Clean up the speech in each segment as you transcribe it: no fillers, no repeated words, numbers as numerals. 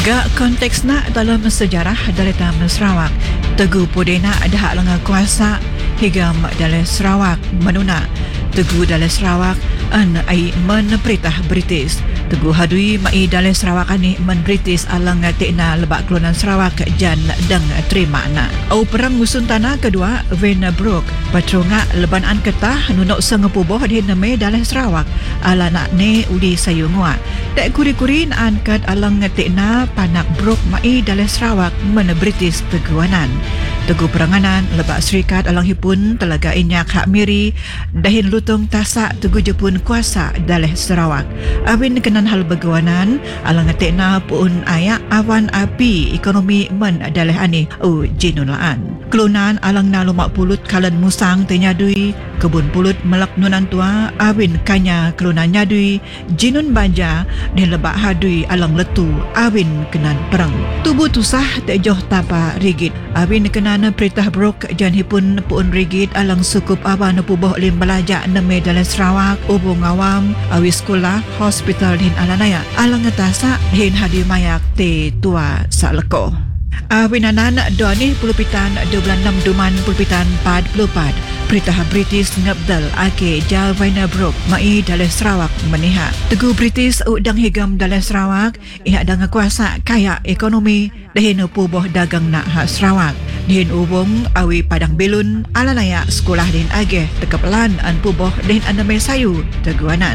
Gak konteks nak dalam sejarah Daletan Sarawak, Teguh Pudena dah lenga kuasa hingga dalam Sarawak menuna Teguh dalam Sarawak ai men perintah British. Teguh hadui mai dalam Sarawak ani men British alang tekna lebak kelunan Sarawak jan deng terima na. Au perang musun tanah kedua Venebrook patronga lebanan ketah nunok sengepuboh di neme dalam Sarawak ala nak ne uli sayungwa. Tak kuri-kurin angkat alang tekna panak brok mai dalam Sarawak men British teguanan. Teguh peranganan lebak serikat alang hipun telaga inyak hak miri dahin lutung tasak teguh jepun kuasa dalam Sarawak. Awin kenan hal begawanan alang tekna pun ayak awan api ekonomi men dalam ani jinulaan. Kelunan alang na lumak pulut kalan musang tenyadui kebun pulut melak nunan tua awin kanya kelunan nyadui jinun banja dan lebak hadui alang letu awin kenan perang. Tubuh tusah tak joh tapa rigid awin kenan perintah brok janhipun pun rigid alang sukup awan puboh lim belajak neme dalam Sarawak ubung awam awi sekolah hospital din alanaya alang ngetasak din hadir mayak te tua saleko. Awinanan doni pulupitan 26 duman pulupitan 44 perintah British ngabdal ake ja Venebrook mai dalam Sarawak meniha. Teguh British udang higam dalam Sarawak iha dang kuasa kaya ekonomi dahin puboh dagang nak hak Sarawak. Dihin ubung awi padang belun alanaya sekolah din ageh tekepelan an puboh dihin aname sayu teguanan.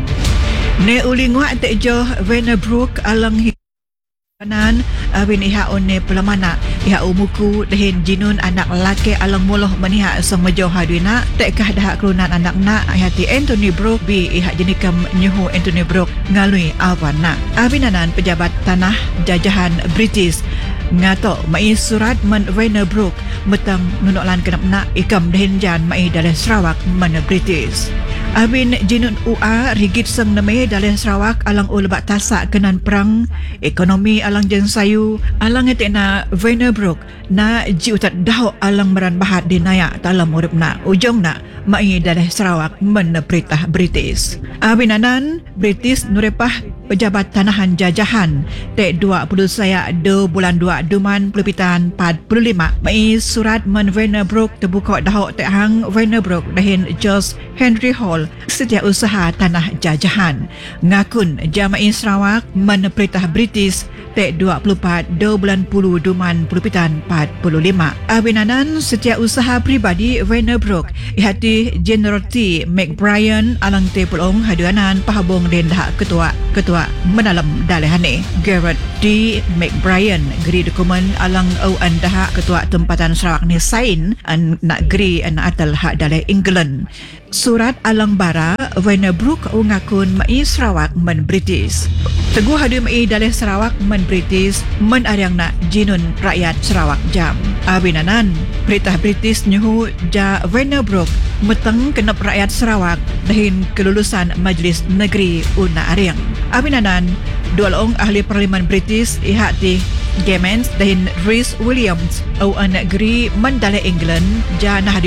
Ne uli nguak te joh Venebrook alang kanan awin iha one pelamana iha umuku dahin jinun anak lelaki alang moloh meniha semejoh hadwina tekkah dah kelunan anak nak hati Anthony Brooke bi iha jenikam nyuhu Anthony Brooke ngalui awan nak awinanan pejabat tanah jajahan British ngatok mai surat men Venebrook metang nunoklan kenap nak ikam dahin jan mai dalam Sarawak men British. Awin jinun UA rigid sang neme dalam Sarawak alang ulebak tasak kenan perang ekonomi alang jen sayu alang etekna Venebrook na jiutat dahok alang meran bahat dinayak dalam urip na ujung na mai dalam Sarawak men perintah British. Awinanan British nurepah pejabat tanahan jajahan tek 20 saya 2 bulan 2 duman pulupitan 45 mai surat men Venebrook terbuka dahok tek hang Venebrook dahin George Henry Hall setiausaha tanah jajahan ngakun jama'i Sarawak men perintah British tek 24 2 bulan 10 duman pulupitan 45. Awinanan setiausaha pribadi Venebrook ihati General T. McBrien alang te pulong haduanan pahabong den dah ketua menalam dalehane Garrett D. McBrien geri dokumen alang au anda ketua tempatan Sarawak ni sain an nak geri an atal hak daleh England. Surat alang bara Venebrook ngakun mai Sarawak men British. Teguh hadu mai daleh Sarawak men British men ariang nak jinun rakyat Sarawak jam. Awinanan perintah British nyuhu ja Venebrook meteng kenep rakyat Sarawak dahin kelulusan Majlis Negeri Una Ariang. Awinanan dua long ahli parlimen British ihati Gemens dahin Rhys Williams au anak negeri men daleh England ja nah